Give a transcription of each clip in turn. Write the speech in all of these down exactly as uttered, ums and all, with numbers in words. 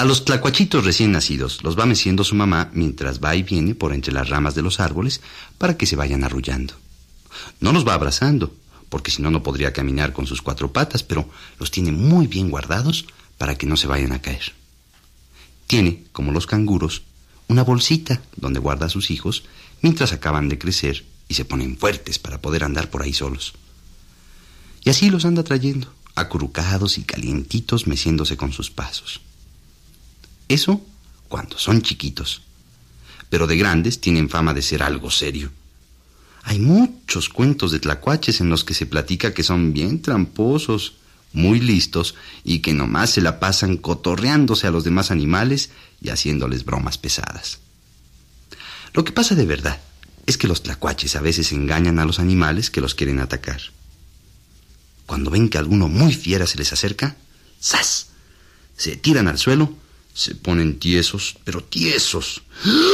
A los tlacuachitos recién nacidos los va meciendo su mamá mientras va y viene por entre las ramas de los árboles para que se vayan arrullando. No los va abrazando, porque si no, no podría caminar con sus cuatro patas, pero los tiene muy bien guardados para que no se vayan a caer. Tiene, como los canguros, una bolsita donde guarda a sus hijos mientras acaban de crecer y se ponen fuertes para poder andar por ahí solos. Y así los anda trayendo, acurrucados y calientitos, meciéndose con sus pasos. Eso cuando son chiquitos, pero de grandes tienen fama de ser algo serio. Hay muchos cuentos de tlacuaches en los que se platica que son bien tramposos, muy listos y que nomás se la pasan cotorreándose a los demás animales y haciéndoles bromas pesadas. Lo que pasa de verdad es que los tlacuaches a veces engañan a los animales que los quieren atacar. Cuando ven que alguno muy fiera se les acerca, ¡zas!, se tiran al suelo, se ponen tiesos, pero tiesos.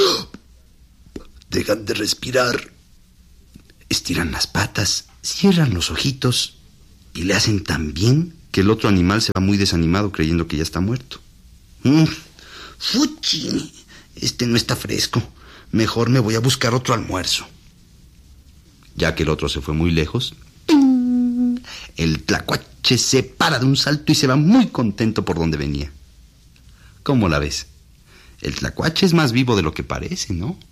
Dejan de respirar. Estiran las patas, cierran los ojitos y le hacen tan bien que el otro animal se va muy desanimado creyendo que ya está muerto. Mm, ¡Fuchi! Este no está fresco. Mejor me voy a buscar otro almuerzo. Ya que el otro se fue muy lejos, el tlacuache se para de un salto y se va muy contento por donde venía. ¿Cómo la ves? El tlacuache es más vivo de lo que parece, ¿no?